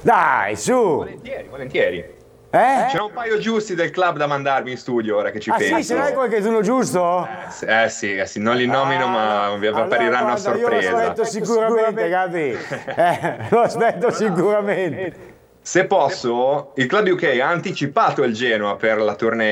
Dai, su! Volentieri, volentieri. C'erano un paio giusti del club da mandarmi in studio ora che ci penso. Sì, ce n'hai qualcuno giusto? Sì, non li nomino, ma vi appariranno a sorpresa. Io lo aspetto sicuramente, Gabi. Lo aspetto sicuramente. Se posso, il Club UK ha anticipato il Genoa per la tournée